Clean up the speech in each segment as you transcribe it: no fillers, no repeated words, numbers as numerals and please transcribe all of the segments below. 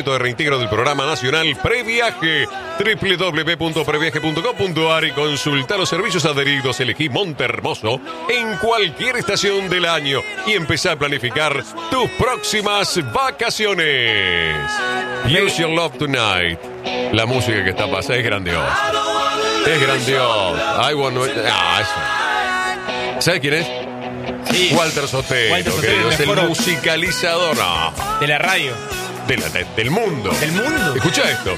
de reintegro del programa nacional Previaje, www.previaje.com.ar, y consulta los servicios adheridos. Elegí Montehermoso en cualquier estación del año y empezá a planificar tus próximas vacaciones. Use Your Love Tonight. La música que está pasando es grandiosa. Es grandiosa. Eso. ¿Sabes quién es? Sí. Walter Sotelo, es el musicalizador de la radio. Del mundo. ¿Del mundo? Escucha esto.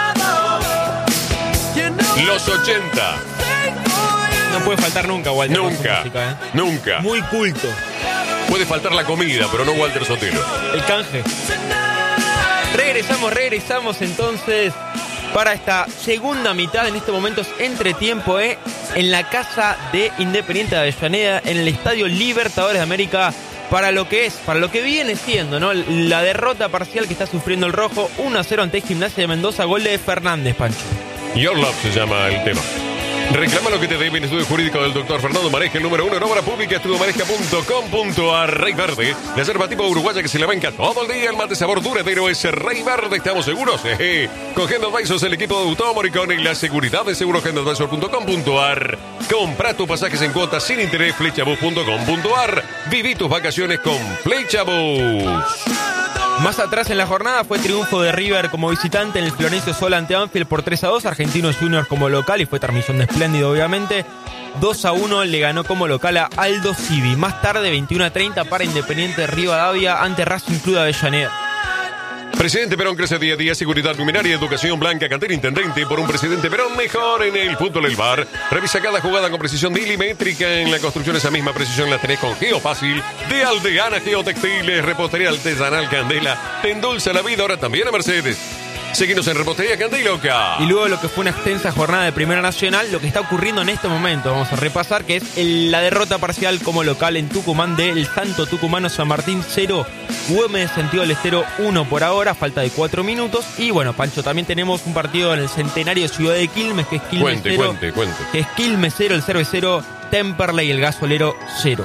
Los 80. No puede faltar nunca Walter. Nunca. Música, Nunca. Muy culto. Puede faltar la comida, pero no Walter Sotelo. El canje. Regresamos entonces para esta segunda mitad. En este momento es entretiempo, en la casa de Independiente de Avellaneda, en el Estadio Libertadores de América, para lo que viene siendo, ¿no? La derrota parcial que está sufriendo el rojo, 1-0 ante Gimnasia de Mendoza, gol de Fernández, Pancho. Your Love se llama el tema. Reclama lo que te debe en estudio jurídico del doctor Fernando Maresca, el número 1 en obra pública, estudiomaresca.com.ar. Rey Verde, la yerba tipo uruguaya que se le banca todo el día. El mate sabor duradero es Rey Verde, estamos seguros. Con Hand Advisors, el equipo de Automoricón y la seguridad de segurohandadvisor.com.ar. Compra tus pasajes en cuotas sin interés, flechabus.com.ar. Viví tus vacaciones con Flechabus. Más atrás en la jornada fue triunfo de River como visitante en el Florencio Sola ante Banfield por 3-2, Argentinos Juniors como local, y fue transmisión de Espléndido obviamente. 2-1 le ganó como local a Aldo Civi. Más tarde 21-30 para Independiente Rivadavia ante Racing Club de Avellaneda. Presidente Perón crece día a día. Seguridad luminaria, educación blanca, cantera intendente. Por un presidente Perón mejor en el fútbol del bar. Revisa cada jugada con precisión milimétrica. En la construcción esa misma precisión la tenés con Geofácil de Aldeana Geotextiles. Repostería artesanal Candela te endulza la vida ahora también a Mercedes. Seguinos en Repostería Candela. Y luego lo que fue una extensa jornada de Primera Nacional, lo que está ocurriendo en este momento, vamos a repasar, que es la derrota parcial como local en Tucumán del Santo Tucumano San Martín 0, Güemes Sentido del Estero 1 por ahora, falta de 4 minutos. Y bueno, Pancho, también tenemos un partido en el Centenario de Ciudad de Quilmes, que es Quilmes 0. Cuente. Que es Quilmes 0, el Cervecero, Temperley, el Gasolero 0.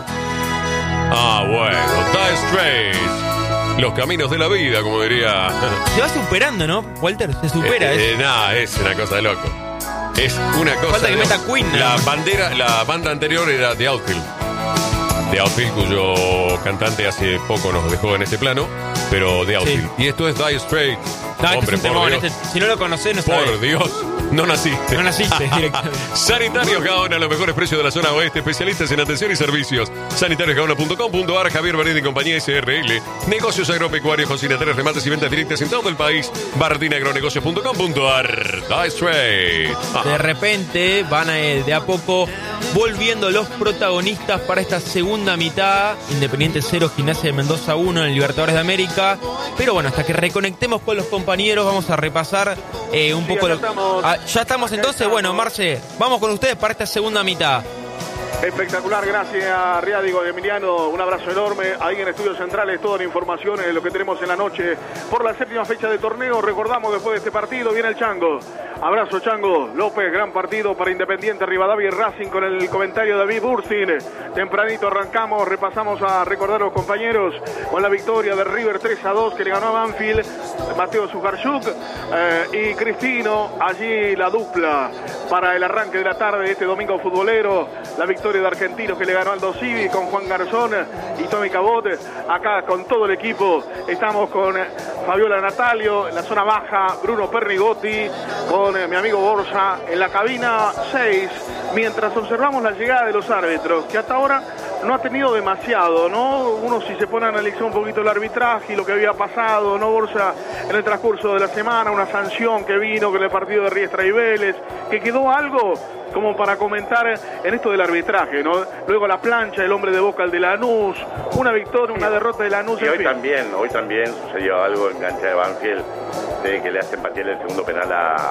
Bueno, Dire Straits. Los caminos de la vida, como diría. Se va superando, ¿no, Walter? Se supera. Es una cosa de loco. Es una cosa. Falta que meta Queen. La banda anterior era The Outfield. The Outfield, cuyo cantante hace poco nos dejó en este plano, pero The Outfield. Sí. Y esto es Dire Straits. Hombre, por Dios. Si no lo conocés, no sabés. Por Dios. No naciste. No naciste directamente. Sanitarios Gaona, los mejores precios de la zona oeste, especialistas en atención y servicios. Sanitariosgaona.com.ar. Javier Barín y compañía SRL. Negocios agropecuarios, cocinatarios, remates y ventas directas en todo el país. bardinaagronegocios.com.ar. Dire Straits. De repente van de a poco volviendo los protagonistas para esta segunda mitad. Independiente 0, Gimnasia de Mendoza 1 en el Libertadores de América. Pero bueno, hasta que reconectemos con los compañeros, vamos a repasar un poco ya estamos entonces. Bueno, Marce, vamos con ustedes para esta segunda mitad. Espectacular, gracias Riadigo de Emiliano, un abrazo enorme. Ahí en Estudios Centrales toda la información de lo que tenemos en la noche por la séptima fecha de torneo. Recordamos, después de este partido viene el Chango. Abrazo Chango López, gran partido para Independiente Rivadavia y Racing, con el comentario de David Bursin. Tempranito arrancamos, repasamos a recordar a los compañeros con la victoria de River 3-2 que le ganó a Banfield. Mateo Sujarchuk y Cristino, allí la dupla para el arranque de la tarde de este domingo futbolero. La victoria de Argentinos que le ganó Aldo Civi con Juan Garzón y Tommy Cabot. Acá con todo el equipo estamos con Fabiola Natalio en la zona baja, Bruno Pernigotti, con mi amigo Borja en la cabina 6, mientras observamos la llegada de los árbitros, que hasta ahora no ha tenido demasiado, ¿no? Uno, si se pone a analizar un poquito el arbitraje y lo que había pasado, ¿no, Borja? En el transcurso de la semana, una sanción que vino con el partido de Riestra y Vélez, que quedó algo como para comentar en esto del arbitraje, ¿no? Luego la plancha, el hombre de Boca, el de Lanús, una victoria, una derrota de Lanús. Y hoy también sucedió algo en cancha de Banfield, que le hacen patear el segundo penal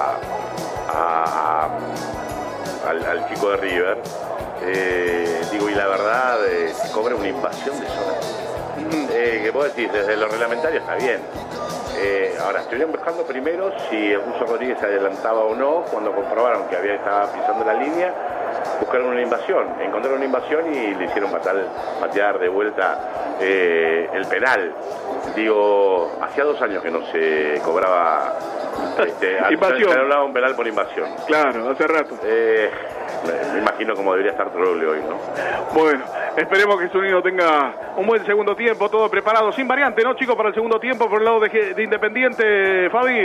al chico de River. Y la verdad, se cobra una invasión de zona. Que vos decís, desde lo reglamentario está bien. Ahora, estuvieron buscando primero si el ruso Rodríguez se adelantaba o no. Cuando comprobaron que estaba pisando la línea, buscaron una invasión, encontraron una invasión y le hicieron patear de vuelta el penal. Digo, hacía 2 años que no se cobraba invasión. Se hablaba un penal por invasión. Claro, hace rato. Me imagino cómo debería estar Troglio hoy, ¿no? Bueno, esperemos que Zunino tenga un buen segundo tiempo, todo preparado, sin variante, ¿no, chicos? Para el segundo tiempo por el lado de Independiente, Fabi.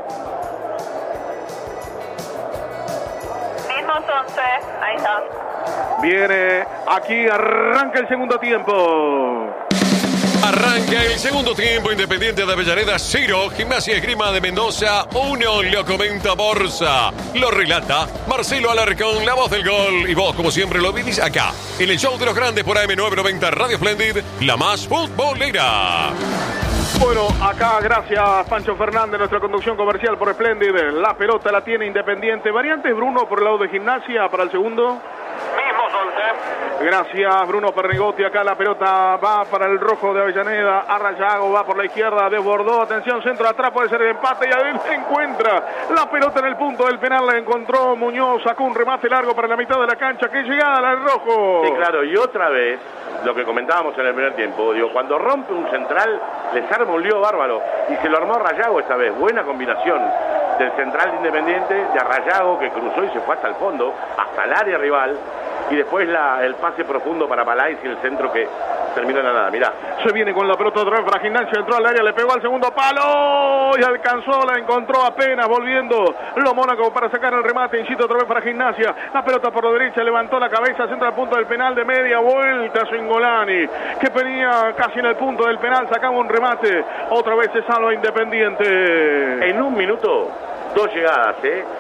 Mismos 11, ahí está. Viene, aquí arranca el segundo tiempo. Arranca el segundo tiempo, Independiente de Avellaneda 0, Gimnasia Esgrima de Mendoza 1, lo comenta Borsa, lo relata Marcelo Alarcón, la voz del gol, y vos como siempre lo vivís acá, en el show de los grandes por AM990 Radio Splendid, la más futbolera. Bueno, acá gracias Pancho Fernández, nuestra conducción comercial por Splendid, la pelota la tiene Independiente, variantes Bruno por el lado de Gimnasia para el segundo. Mismos 11. Gracias Bruno Pernigotti, acá la pelota va para el rojo de Avellaneda, Arrayago va por la izquierda, desbordó, atención, centro atrás, puede ser el empate y ahí se encuentra la pelota en el punto del penal, la encontró Muñoz, sacó un remate largo para la mitad de la cancha, qué llegada la del rojo. Sí, claro, y otra vez, lo que comentábamos en el primer tiempo, digo, cuando rompe un central, les arma un lío bárbaro, y se lo armó Arrayago esta vez, buena combinación del central de Independiente, de Arrayago, que cruzó y se fue hasta el fondo, hasta el área rival, y después el pase profundo para Palais y el centro que terminó en la nada, mirá. Se viene con la pelota otra vez para Gimnasia, entró al área, le pegó al segundo palo y alcanzó, la encontró apenas volviendo lo Mónaco para sacar el remate, insisto otra vez para Gimnasia, la pelota por la derecha, levantó la cabeza, centra al punto del penal de media vuelta, Singolani, que venía casi en el punto del penal, sacaba un remate, otra vez se salva Independiente. En un minuto, 2 llegadas,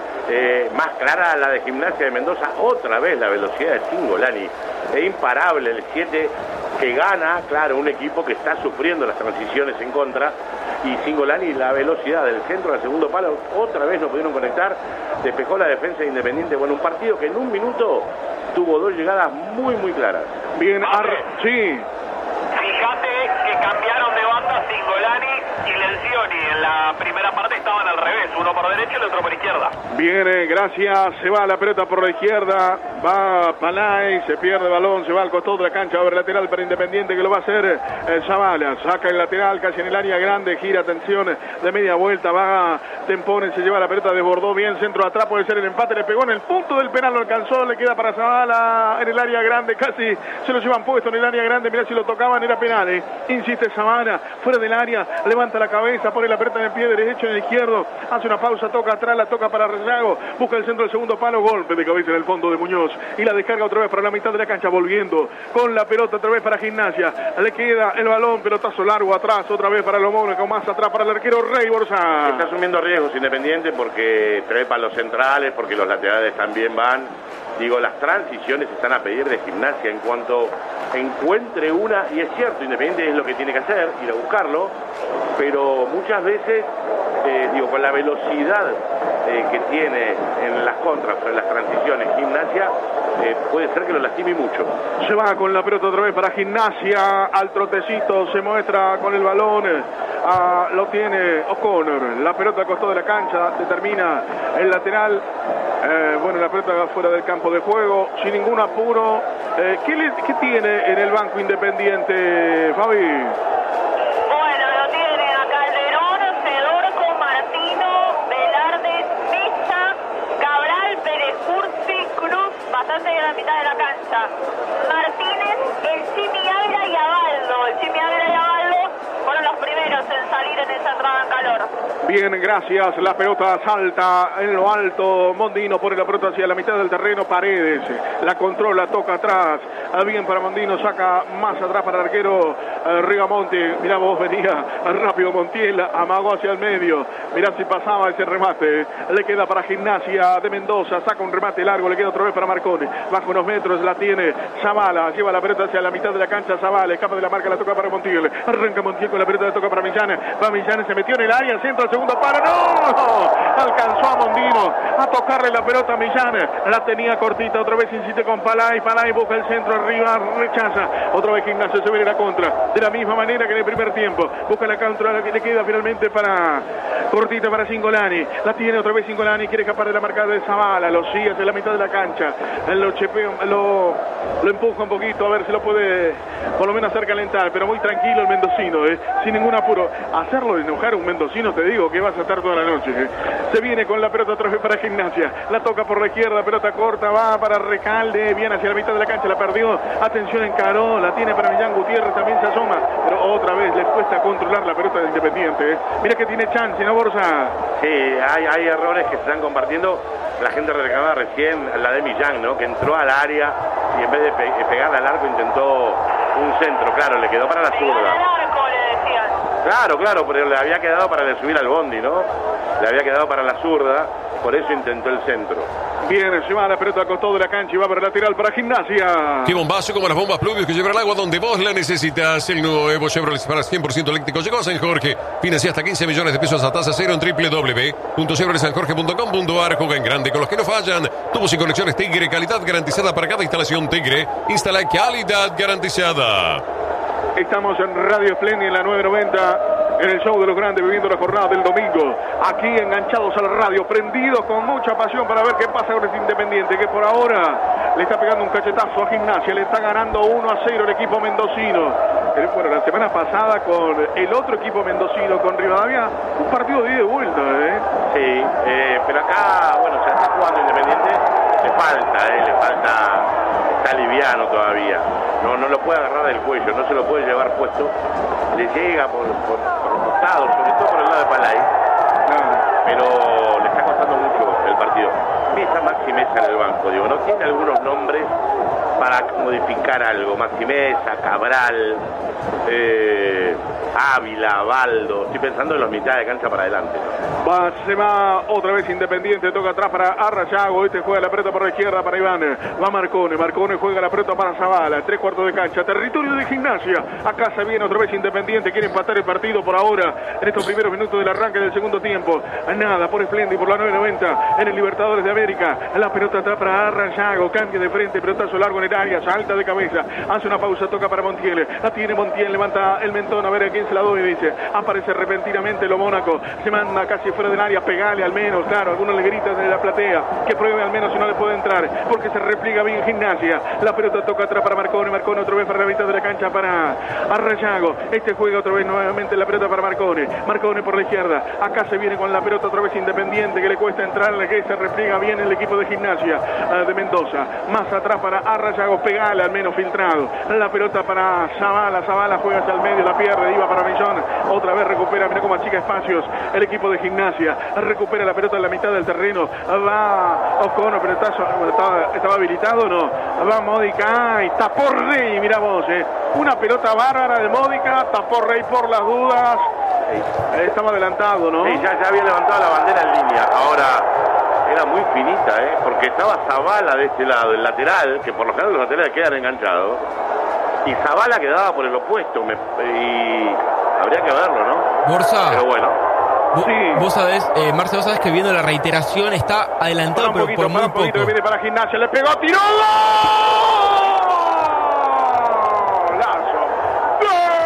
más clara la de Gimnasia de Mendoza, otra vez la velocidad de Singolani, es imparable el 7 que gana, claro, un equipo que está sufriendo las transiciones en contra, y Singolani, la velocidad del centro al segundo palo, otra vez no pudieron conectar, despejó la defensa de Independiente, bueno, un partido que en un minuto tuvo 2 llegadas muy muy claras. Bien, sí. Fíjate que cambiaron de banda Singolani y Lencioni. En la primera parte estaban al revés, uno por derecha y el otro por izquierda. Viene, gracias, se va la pelota por la izquierda, va Palay, se pierde el balón, se va al costado de la cancha, va a haber lateral para Independiente que lo va a hacer Zavala, saca el lateral casi en el área grande, gira, atención, de media vuelta, va Tempone, se lleva la pelota, desbordó bien, centro atrás, puede ser el empate, le pegó en el punto del penal, lo alcanzó, le queda para Zavala en el área grande, casi se lo llevan puesto en el área grande, mirá si lo tocaban, era penal, insiste Zavala, fuera del área, levanta la cabeza, pone la pelota en el pie derecho, en el izquierdo, hace una pausa, toca atrás, la toca para Arrayago, busca el centro del segundo palo, golpe de cabeza en el fondo de Muñoz, y la descarga otra vez para la mitad de la cancha, volviendo con la pelota otra vez para Gimnasia, le queda el balón, pelotazo largo atrás, otra vez para Lomónaco, más atrás para el arquero Rey Borsa. Está asumiendo riesgos Independiente porque trepa los centrales, porque los laterales también van. Digo, las transiciones están a pedir de Gimnasia en cuanto encuentre una, y es cierto, Independiente es lo que tiene que hacer, ir a buscarlo, pero muchas veces, digo, con la velocidad que tiene en las contras, en las transiciones, Gimnasia, puede ser que lo lastime mucho. Se va con la pelota otra vez para Gimnasia, al trotecito, se muestra con el balón, lo tiene O'Connor, la pelota al costado de la cancha, determina el lateral, bueno, la pelota va fuera del campo de juego, sin ningún apuro. ¿Qué tiene en el banco Independiente, Fabi? Bueno, lo tiene a Calderón, Fedorco, Martino, Velarde, Villa, Cabral, Pérez Cursi, Cruz, bastante de la mitad de la cancha. Martínez, el Chimi Ávila y Abaldo. El Chimi Ávila y Abaldo fueron los primeros en salir en esa entrada en calor. Bien, gracias. La pelota salta en lo alto. Mondino pone la pelota hacia la mitad del terreno. Paredes la controla, toca atrás. Bien para Mondino, saca más atrás para el arquero Rigamonte. Mirá vos, venía rápido Montiel, amagó hacia el medio. Mirá si pasaba ese remate. Le queda para Gimnasia de Mendoza. Saca un remate largo, le queda otra vez para Marconi. Bajo unos metros la tiene Zavala. Lleva la pelota hacia la mitad de la cancha. Zavala escapa de la marca, la toca para Montiel. Arranca Montiel con la pelota, la toca para Millán. Va Millán, se metió en el área, centro al segundo palo. ¡No! Alcanzó a Mondino a tocarle la pelota a Millán. La tenía cortita, otra vez insiste con Palay. Palay busca el centro arriba, rechaza. Otra vez Gimnasia se viene la contra. De la misma manera que en el primer tiempo. Busca la contra, la que le queda finalmente para cortita para Cingolani. La tiene otra vez Cingolani, quiere escapar de la marcada de Zavala. Lo sigue hacia la mitad de la cancha. Lo empuja un poquito a ver si lo puede por lo menos hacer calentar. Pero muy tranquilo el mendocino, sin ningún apuro. Hacerlo enojar a un mendocino, te digo que vas a estar toda la noche. Se viene con la pelota otra vez para Gimnasia. La toca por la izquierda, pelota corta, va para Recalde, viene hacia la mitad de la cancha, la perdió. Atención, encaró, la tiene para Millán Gutiérrez, también se asoma. Pero otra vez les cuesta controlar la pelota de Independiente. Mira que tiene chance, ¿no, Borja? Sí, hay errores que se están compartiendo. La gente reclamaba recién la de Millán, ¿no? Que entró al área y en vez de pegarle al arco intentó un centro. Claro, le quedó para la zurda. Claro, pero le había quedado para subir al bondi, ¿no? Le había quedado para la zurda, por eso intentó el centro. Bien, se va la pelota al costado de la cancha y va para el lateral para Gimnasia. Qué bombazo como las bombas Pluvius que llevan el agua donde vos la necesitas. El nuevo Chevrolet Spark 100% eléctrico llegó a San Jorge. Financia hasta 15 millones de pesos a tasa cero en www.chevroletsanjorge.com.ar. Juega en grande con los que no fallan. Tubos y conexiones Tigre, calidad garantizada para cada instalación Tigre. Instala calidad garantizada. Estamos en Radio Esplendid en la 990, en el show de los grandes, viviendo la jornada del domingo. Aquí enganchados a la radio, prendidos con mucha pasión para ver qué pasa con este Independiente, que por ahora le está pegando un cachetazo a Gimnasia, le está ganando 1-0 el equipo mendocino. Bueno, la semana pasada con el otro equipo mendocino, con Rivadavia, un partido de ida y vuelta, Sí, pero acá, bueno, se está jugando Independiente, le falta, está liviano todavía. No lo puede agarrar del cuello, no se lo puede llevar puesto. Le llega por los costados, sobre todo por el lado de Palay. Pero le está costando mucho el partido. Está Maxi Mesa en el banco, digo, ¿no? Tiene algunos nombres para modificar algo. Maxi Mesa, Cabral, Ávila, Baldo. Estoy pensando en los mitad de cancha para adelante, ¿no? Se va otra vez Independiente, toca atrás para Arrayago, juega la pelota por la izquierda para Iván, va Marcone juega la pelota para Zavala, 3/4 de cancha, territorio de Gimnasia, acá se viene otra vez Independiente, quiere empatar el partido por ahora, en estos primeros minutos del arranque del segundo tiempo, nada, por Esplendid, por la 990, en el Libertadores de América, la pelota atrás para Arrayago, cambia de frente, pelotazo largo en el área, salta de cabeza, hace una pausa, toca para Montiel, la tiene Montiel, levanta el mentón, a ver a quién se la doy, dice, aparece repentinamente lo Mónaco, se manda casi fuera del área, pegale al menos, claro, algunos le gritan desde la platea, que pruebe al menos si no le puede entrar, porque se repliega bien Gimnasia, la pelota toca atrás para Marcone otra vez para la mitad de la cancha para Arrayago, juega otra vez nuevamente la pelota para Marcone por la izquierda, acá se viene con la pelota otra vez Independiente, que le cuesta entrar, que se repliega bien el equipo de Gimnasia de Mendoza, más atrás para Arrayago, pegale al menos filtrado, la pelota para Zavala juega hacia el medio, la pierde, iba para Millón, otra vez recupera, mira cómo achica espacios el equipo de Gimnasia, recupera la pelota en la mitad del terreno, va O'Connor, pero estaba habilitado, no, va Modica y tapó Rey, mira vos, una pelota bárbara de Modica, tapó Rey por las dudas, estaba adelantado, ¿no? Sí, ya había levantado la bandera en línea, ahora era muy finita, porque estaba Zavala de este lado, el lateral, que por lo general los laterales quedan enganchados, y Zavala quedaba por el opuesto, y habría que verlo, ¿no? Borja. Pero bueno. Sí. Vos sabés, Marce, vos sabés que viendo la reiteración está adelantado, pero por muy poco. Que viene para Gimnasia, le pegó, tiró, ¡gol!